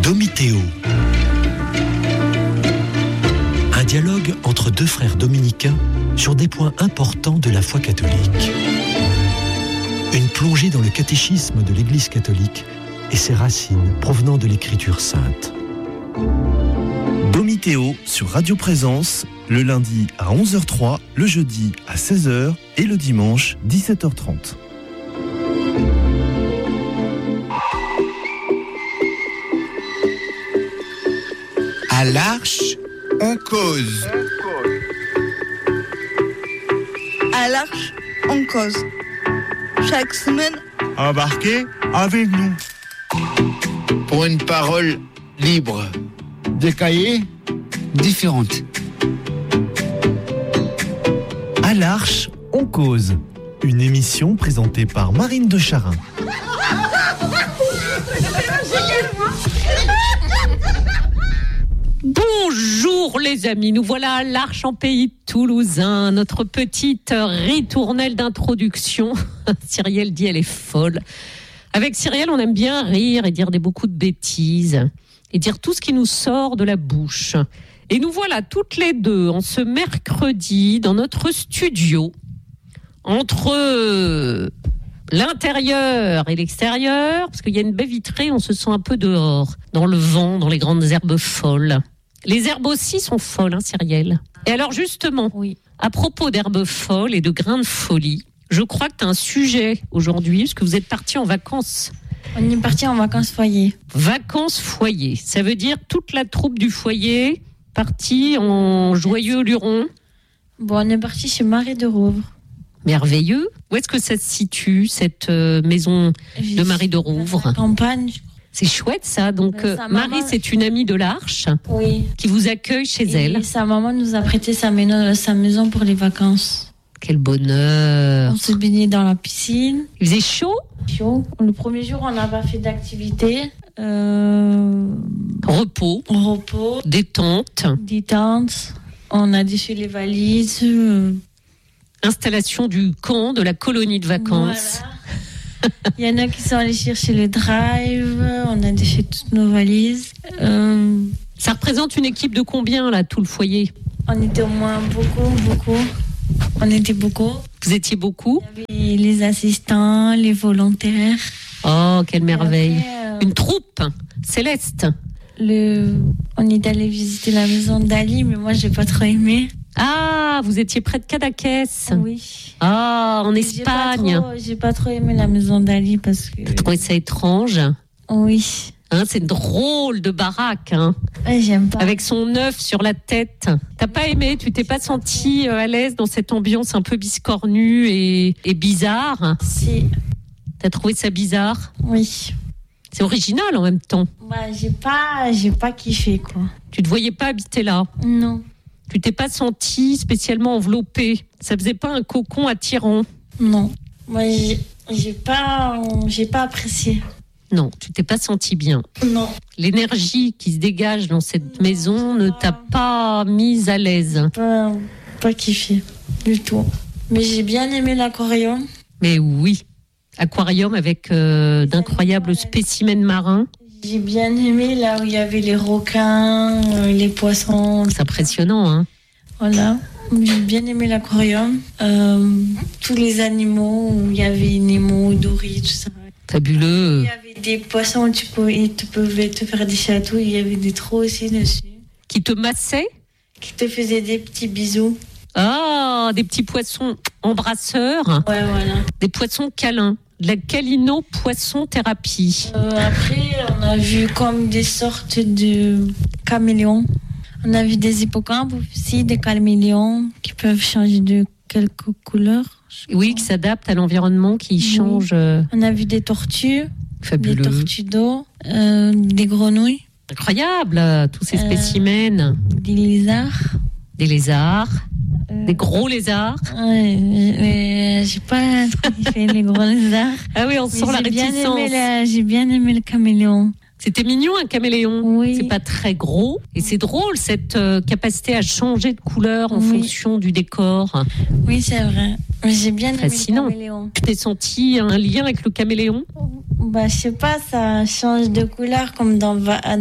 Domitéo. Un dialogue entre deux frères dominicains sur des points importants de la foi catholique. Une plongée dans le catéchisme de l'Église catholique et ses racines provenant de l'Écriture sainte. Domitéo sur Radio Présence, le lundi à 11h03, le jeudi à 16h et le dimanche 17h30. À l'Arche, on cause. À l'Arche, on cause. Chaque semaine, Embarquez avec nous. Pour une parole libre. Des cahiers différentes. À l'Arche, on cause. Une émission présentée par Marine de Charin. Bonjour les amis, nous voilà à l'Arche en pays toulousain, notre petite ritournelle d'introduction. Cyrielle dit elle est folle. Avec Cyrielle, on aime bien rire et dire beaucoup de bêtises et dire tout ce qui nous sort de la bouche. Et nous voilà toutes les deux en ce mercredi dans notre studio entre l'intérieur et l'extérieur, parce qu'il y a une baie vitrée, on se sent un peu dehors, dans le vent, dans les grandes herbes folles. Les herbes aussi sont folles, hein, Cyrielle. Et alors justement, oui, à propos d'herbes folles et de grains de folie, je crois que tu as un sujet aujourd'hui, parce que vous êtes partis en vacances. On est parti en vacances foyer. Vacances foyer, ça veut dire toute la troupe du foyer partie en joyeux luron. Bon, on est parti chez Marie de Rouvre. Merveilleux. Où est-ce que ça se situe, cette maison de Marie de Rouvre ? Campagne. C'est chouette ça. Donc Marie, c'est une amie de l'Arche, oui, qui vous accueille chez elle. Et sa maman nous a prêté sa maison pour les vacances. Quel bonheur. On se baignait dans la piscine. Il faisait chaud ? Chaud. Le premier jour, on n'a pas fait d'activité. Repos. Détente. On a défait les valises. Installation du camp, de la colonie de vacances. Voilà. Il y en a qui sont allés chercher le drive. On a défait toutes nos valises. Ça représente une équipe de combien, là, tout le foyer ? On était au moins beaucoup. On était beaucoup. Vous étiez beaucoup ? Il y avait les assistants, les volontaires. Oh, quelle merveille. Après, une troupe céleste. On est allé visiter la maison d'Ali, mais moi, j'ai pas trop aimé. Ah, vous étiez près de Cadaqués. Oui. Ah, en Espagne. J'ai pas trop aimé la maison d'Ali parce que... T'as trouvé ça étrange ? Oui. Hein, c'est drôle de baraque. Hein. Ouais, j'aime pas. Avec son œuf sur la tête. T'as pas aimé ? Tu t'es pas senti à l'aise dans cette ambiance un peu biscornue et bizarre ? Si. T'as trouvé ça bizarre ? Oui. C'est original en même temps. Bah, j'ai pas kiffé, quoi. Tu te voyais pas habiter là ? Non. Tu t'es pas senti spécialement enveloppé ? Ça faisait pas un cocon attirant ? Non. Moi, j'ai pas apprécié. Non, tu t'es pas senti bien. Non. L'énergie qui se dégage dans cette maison ne t'a pas mise à l'aise. Pas kiffé du tout. Mais j'ai bien aimé l'aquarium. Mais oui, aquarium avec d'incroyables spécimens marins. J'ai bien aimé là où il y avait les requins, les poissons. C'est impressionnant, hein. Voilà. J'ai bien aimé l'aquarium. Tous les animaux, où il y avait Nemo, Dory, tout ça. Fabuleux. Il y avait des poissons où tu pouvais te faire des chatouilles. Il y avait des trous aussi dessus. Qui te massaient ? Qui te faisaient des petits bisous. Ah, des petits poissons embrasseurs. Ouais, voilà. Des poissons câlins. De la câlino-poisson-thérapie. Après, on a vu comme des sortes de caméléons. On a vu des hippocampes aussi, des caméléons qui peuvent changer de quelques couleurs. Oui, qui s'adaptent à l'environnement, qui changent. On a vu des tortues. Fabuleux. Des tortues d'eau, des grenouilles. Incroyable, tous ces spécimens. Des lézards. Des lézards. Des gros lézards. Ouais, j'ai pas trop kiffé les gros lézards. Ah oui, on sent la réticence. J'ai bien aimé le caméléon. C'était mignon, un caméléon. Oui. C'est pas très gros. Et c'est drôle, cette capacité à changer de couleur en Oui. fonction du décor. Oui, c'est vrai. Mais j'ai bien aimé Fascinant. le caméléon. Tu t'es senti un lien avec le caméléon? Bah, je sais pas, ça change de couleur comme dans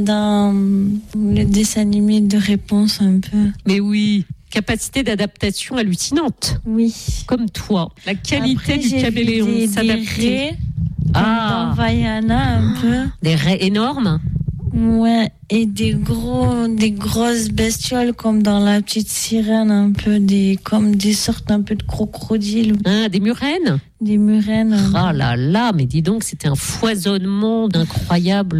le dessin animé de Réponse un peu. Mais oui, capacité d'adaptation hallucinante. Oui. Comme toi. La qualité Après, du j'ai caméléon, vu des s'adapter. raies, comme dans Vaiana un peu. Des raies énormes. Ouais, et des grosses bestioles comme dans La Petite Sirène, un peu comme des sortes un peu de crocodiles, Hein, des murènes. des murènes. Ah là là, mais dis donc, c'était un foisonnement d'incroyables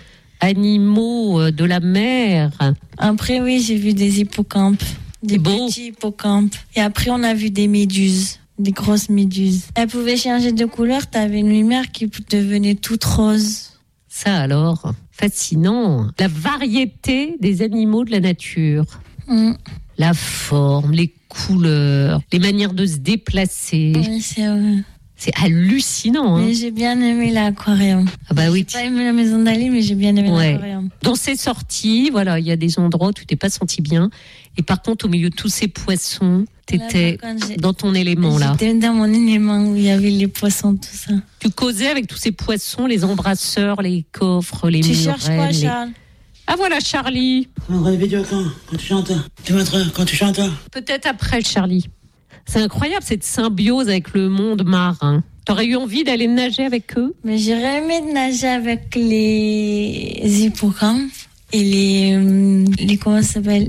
animaux de la mer. Après, oui, j'ai vu des hippocampes, des C'est beau. petits hippocampes. Et après, on a vu des méduses, des grosses méduses. Elles pouvaient changer de couleur, t'avais une lumière qui devenait toute rose. Ça alors, fascinant. La variété des animaux de la nature. Mm. La forme, les couleurs, les manières de se déplacer. Oui, c'est vrai. C'est hallucinant. Hein. Mais j'ai bien aimé l'aquarium. Ah bah oui. J'ai pas aimé la maison d'Ali, mais j'ai bien aimé Ouais. l'aquarium. Dans ces sorties, voilà, il y a des endroits où tu t'es pas senti bien. Et par contre, au milieu de tous ces poissons, t'étais Là, par contre, dans ton élément là. J'étais dans mon élément où il y avait les poissons, tout ça. Tu causais avec tous ces poissons, les embrasseurs, les coffres, les Tu murènes. cherches quoi, les- Charles? Ah voilà, Charlie. Tu m'envoies des vidéos quand tu chantes. Tu mettras quand tu chantes. Peut-être après, Charlie. C'est incroyable cette symbiose avec le monde marin. T'aurais eu envie d'aller nager avec eux? Mais j'aurais aimé de nager avec les hippocampes et les comment ça s'appelle,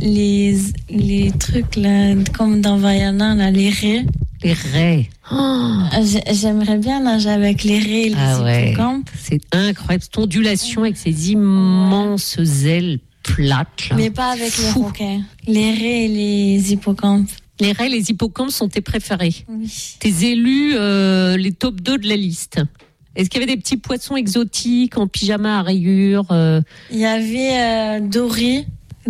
les trucs là, comme dans Vaiana, là, les raies. Les raies. Oh, J'aimerais bien nager avec les raies et les Ah ouais. hippocampes. c'est incroyable. Cette ondulation avec ces immenses ailes plates. Là. Mais pas avec les Fou. requins. Les raies et les hippocampes. Les raies, les hippocampes sont tes préférés. Oui. Tes élus, les top 2 de la liste. Est-ce qu'il y avait des petits poissons exotiques en pyjama à rayures Il y avait Dory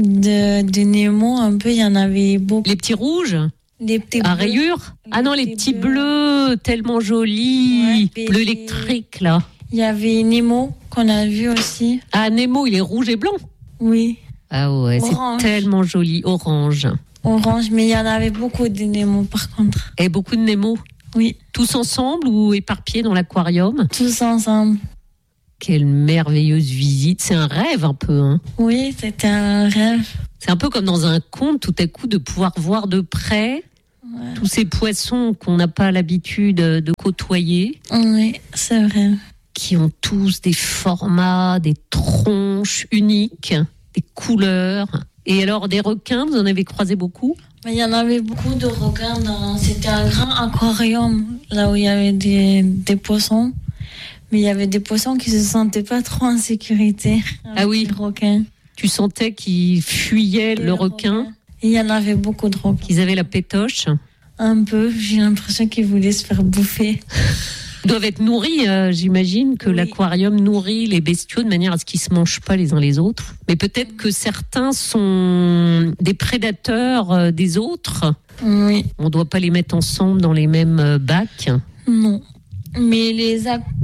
de Nemo, un peu, il y en avait beaucoup. Les petits rouges Les petits à bleus. rayures? Ah non, les petits bleus. bleus, tellement jolis. Ouais, Bleu et- électrique, là. Il y avait Nemo qu'on a vu aussi. Ah, Nemo, il est rouge et blanc. Oui, Ah ouais, Orange. c'est tellement joli. Orange. orange, mais il y en avait beaucoup de Nemo par contre. Et beaucoup de Nemo. Oui, Tous ensemble ou éparpillés dans l'aquarium? tous ensemble. Quelle merveilleuse visite. C'est un rêve un peu. Hein. Oui, c'était un rêve. C'est un peu comme dans un conte, tout à coup, de pouvoir voir de près tous ces poissons qu'on n'a pas l'habitude de côtoyer, Oui, c'est vrai. qui ont tous des formats, des tronches uniques, des couleurs. Et alors, des requins, vous en avez croisé beaucoup? Mais il y en avait beaucoup de requins. C'était un grand aquarium, là où il y avait des poissons. Mais il y avait des poissons qui se sentaient pas trop en sécurité. Ah oui. Les requins. Tu sentais qu'ils fuyaient le requin, Et il y en avait beaucoup de requins. qu'ils avaient la pétoche. Un peu, j'ai l'impression qu'ils voulaient se faire bouffer. Ils doivent être nourris, j'imagine que Oui. l'aquarium nourrit les bestiaux de manière à ce qu'ils se mangent pas les uns les autres. Mais peut-être que certains sont des prédateurs des autres. Oui, On ne doit pas les mettre ensemble dans les mêmes bacs. non. Mais les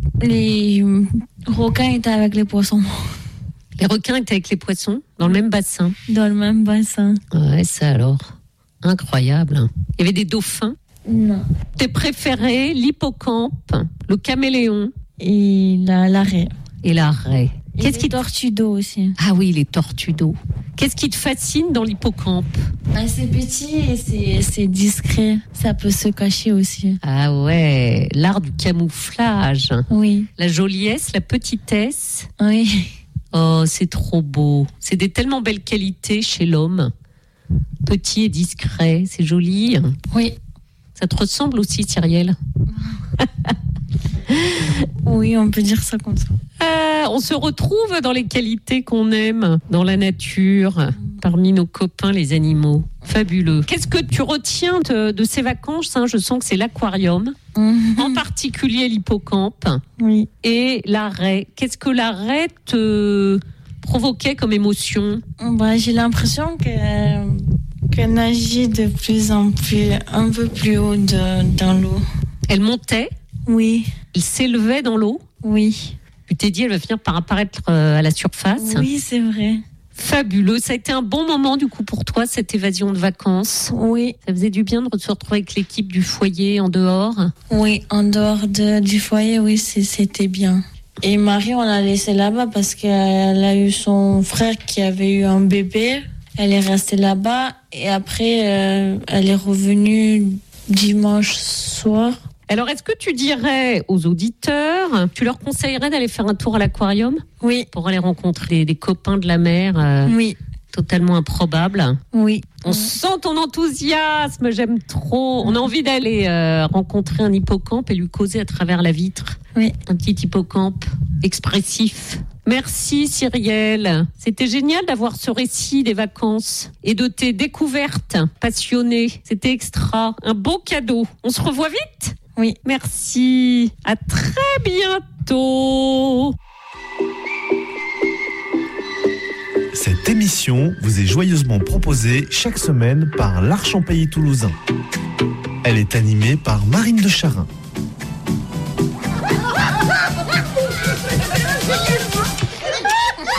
requins étaient avec les poissons, Les requins étaient avec les poissons dans le même bassin. dans le même bassin. Ouais, ça alors. Incroyable. Il y avait des dauphins. Non. Tes préférés, l'hippocampe, le caméléon Et l'arrêt. et la raie. Qu'est-ce qui te... tortues d'eau aussi. Ah oui, les tortues d'eau. Qu'est-ce qui te fascine dans l'hippocampe? C'est petit et c'est discret. Ça peut se cacher aussi. Ah ouais, l'art du camouflage. Oui, La joliesse, la petitesse. oui. Oh, c'est trop beau. C'est des tellement belles qualités chez l'homme. Petit et discret, c'est joli. Oui. Ça te ressemble aussi, Cyrielle? Oui, on peut dire ça comme ça. On se retrouve dans les qualités qu'on aime dans la nature, parmi nos copains les animaux. Fabuleux. Qu'est-ce que tu retiens de ces vacances, hein? Je sens que c'est l'aquarium, en particulier l'hippocampe Oui. et la raie. Qu'est-ce que la raie te provoquait comme émotion? J'ai l'impression que nager de plus en plus, un peu plus haut dans l'eau. Elle montait, Oui, elle s'élevait dans l'eau. oui. Tu t'es dit, elle va finir par apparaître à la surface. Oui, c'est vrai. Fabuleux. Ça a été un bon moment, du coup, pour toi, cette évasion de vacances. Oui. Ça faisait du bien de se retrouver avec l'équipe du foyer en dehors. Oui, en dehors du foyer, oui, c'était bien. Et Marie, on l'a laissée là-bas parce qu'elle a eu son frère qui avait eu un bébé. Elle est restée là-bas et après, elle est revenue dimanche soir. Alors, est-ce que tu dirais aux auditeurs, tu leur conseillerais d'aller faire un tour à l'aquarium ? Oui. Pour aller rencontrer des copains de la mer oui. Totalement improbables. Oui. On sent ton enthousiasme, j'aime trop. On a envie d'aller rencontrer un hippocampe et lui causer à travers la vitre. Oui. Un petit hippocampe expressif. Merci Cyrielle. C'était génial d'avoir ce récit des vacances et de tes découvertes passionnées. C'était extra. Un beau cadeau. On se revoit vite ? Oui. Merci. À très bientôt. Cette émission vous est joyeusement proposée chaque semaine par l'Arche en Pays Toulousain. Elle est animée par Marine de Charin.